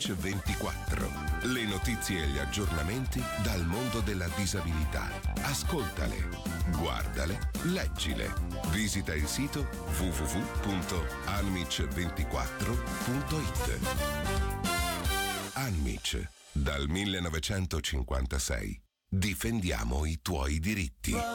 Anmic 24. Le notizie e gli aggiornamenti dal mondo della disabilità. Ascoltale, guardale, leggile. Visita il sito www.anmic24.it. Anmic, dal 1956. Difendiamo i tuoi diritti.